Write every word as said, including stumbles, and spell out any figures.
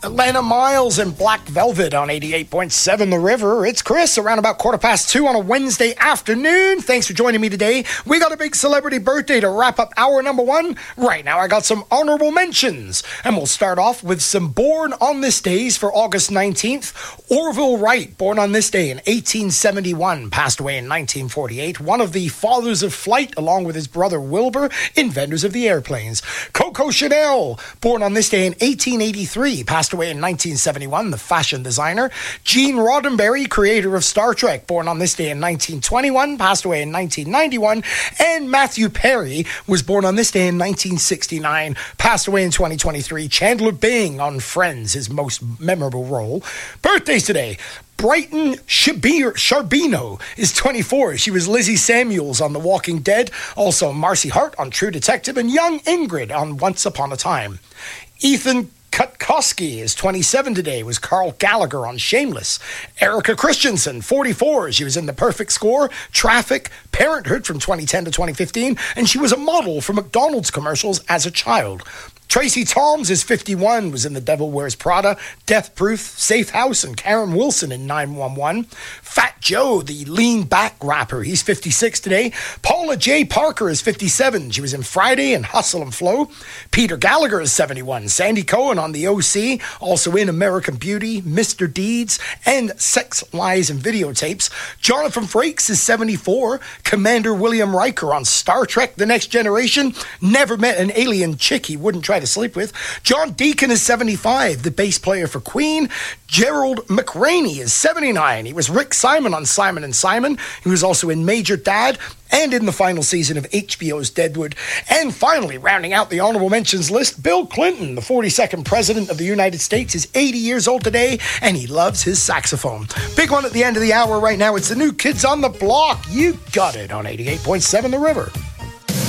Atlanta Miles and Black Velvet on eighty-eight point seven The River. It's Chris, around about quarter past two on a Wednesday afternoon. Thanks for joining me today. We got a big celebrity birthday to wrap up hour number one. Right now, I got some honorable mentions. And we'll start off with some born on this days for August nineteenth. Orville Wright, born on this day in eighteen seventy-one, passed away in nineteen forty-eight. One of the fathers of flight, along with his brother Wilbur, inventors of the airplanes. Coco Chanel, born on this day in eighteen eighty-three, passed away in nineteen seventy-one, the fashion designer. Gene Roddenberry, creator of Star Trek, born on this day in nineteen twenty-one, passed away in nineteen ninety-one. And Matthew Perry was born on this day in nineteen sixty-nine, passed away in twenty twenty-three. Chandler Bing on Friends, his most memorable role. Birthdays today. Brighton Shabir- Sharbino is twenty-four. She was Lizzie Samuels on The Walking Dead. Also Marcy Hart on True Detective. And young Ingrid on Once Upon a Time. Ethan Kutkoski is twenty-seven today, was Carl Gallagher on Shameless. Erica Christensen, forty-four. She was in The Perfect Score, Traffic, Parenthood from twenty ten to twenty fifteen, and she was a model for McDonald's commercials as a child. Tracy Toms is fifty-one, was in The Devil Wears Prada, Death Proof, Safe House, and Karen Wilson in nine one one. Fat Joe, the lean back rapper, he's fifty-six today. Paula J. Parker is fifty-seven. She was in Friday and Hustle and Flow. Peter Gallagher is seventy-one. Sandy Cohen on The O C, also in American Beauty, Mister Deeds, and Sex, Lies, and Videotapes. Jonathan Frakes is seventy-four. Commander William Riker on Star Trek The Next Generation. Never met an alien chick he wouldn't try to sleep with. John Deacon is seventy-five, the bass player for Queen. Gerald McRaney is seventy-nine. He was Rick Simon on Simon and Simon. He was also in Major Dad and in the final season of H B O's Deadwood. And finally, rounding out the honorable mentions list, Bill Clinton, the forty-second president of the United States, is eighty years old today, and he loves his saxophone. Big one at the end of the hour right now. It's the New Kids on the Block. You got it on eighty-eight point seven The River.